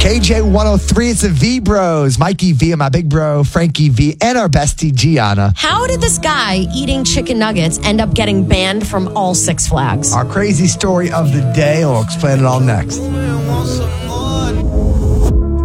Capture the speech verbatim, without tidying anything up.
K J one oh three, it's the V Bros. Mikey V and my big bro, Frankie V, and our bestie, Gianna. How did this guy eating chicken nuggets end up getting banned from all Six Flags? Our crazy story of the day, we'll explain it all next.